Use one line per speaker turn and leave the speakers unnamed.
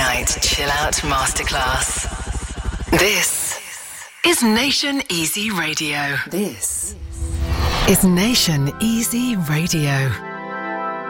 Night Chill Out Masterclass. This is Nation Easy Radio. This is Nation Easy Radio.